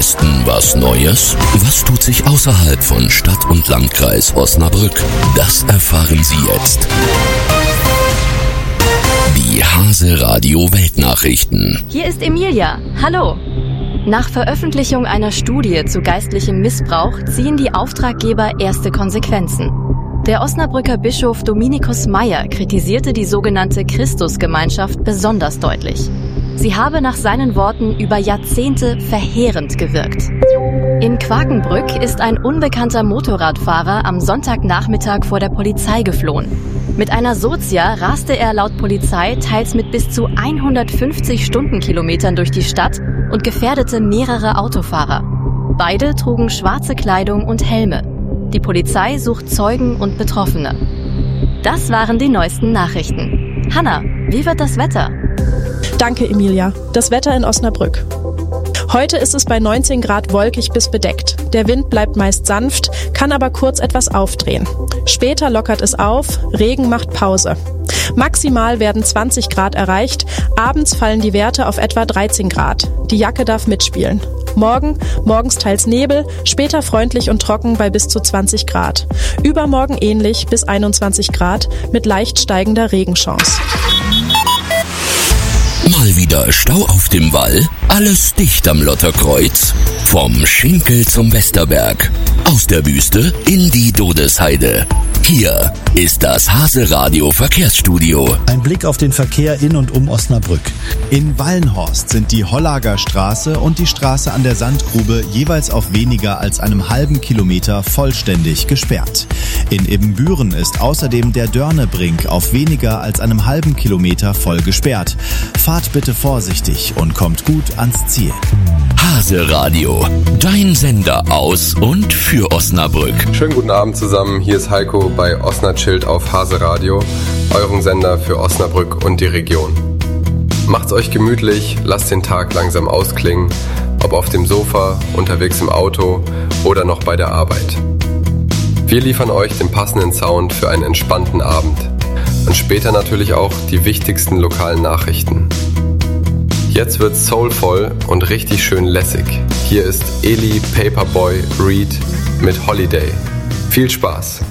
Westen was Neues? Was tut sich außerhalb von Stadt und Landkreis Osnabrück? Das erfahren Sie jetzt. Die Hase-Radio Weltnachrichten. Hier ist Emilia. Hallo. Nach Veröffentlichung einer Studie zu geistlichem Missbrauch ziehen die Auftraggeber erste Konsequenzen. Der Osnabrücker Bischof Dominikus Meyer kritisierte die sogenannte Christusgemeinschaft besonders deutlich. Sie habe nach seinen Worten über Jahrzehnte verheerend gewirkt. In Quakenbrück ist ein unbekannter Motorradfahrer am Sonntagnachmittag vor der Polizei geflohen. Mit einer Sozia raste er laut Polizei teils mit bis zu 150 Stundenkilometern durch die Stadt und gefährdete mehrere Autofahrer. Beide trugen schwarze Kleidung und Helme. Die Polizei sucht Zeugen und Betroffene. Das waren die neuesten Nachrichten. Hanna, wie wird das Wetter? Danke, Emilia. Das Wetter in Osnabrück. Heute ist es bei 19 Grad wolkig bis bedeckt. Der Wind bleibt meist sanft, kann aber kurz etwas aufdrehen. Später lockert es auf, Regen macht Pause. Maximal werden 20 Grad erreicht, abends fallen die Werte auf etwa 13 Grad. Die Jacke darf mitspielen. Morgens teils Nebel, später freundlich und trocken bei bis zu 20 Grad. Übermorgen ähnlich bis 21 Grad mit leicht steigender Regenchance. Mal wieder Stau auf dem Wall? Alles dicht am Lotterkreuz? Vom Schinkel zum Westerberg. Aus der Wüste in die Dodesheide. Hier ist das Hase-Radio Verkehrsstudio. Ein Blick auf den Verkehr in und um Osnabrück. In Wallenhorst sind die Hollager Straße und die Straße an der Sandgrube jeweils auf weniger als einem halben Kilometer vollständig gesperrt. In Ibbenbüren ist außerdem der Dörnebrink auf weniger als einem halben Kilometer voll gesperrt. Fahrt bitte vorsichtig und kommt gut ans Ziel. Hase-Radio, dein Sender aus und für Osnabrück. Schönen guten Abend zusammen, hier ist Heiko bei Osnachild auf Hase-Radio, eurem Sender für Osnabrück und die Region. Macht's euch gemütlich, lasst den Tag langsam ausklingen, ob auf dem Sofa, unterwegs im Auto oder noch bei der Arbeit. Wir liefern euch den passenden Sound für einen entspannten Abend und später natürlich auch die wichtigsten lokalen Nachrichten. Jetzt wird's soulvoll und richtig schön lässig. Hier ist Eli Paperboy Reed mit Holiday. Viel Spaß!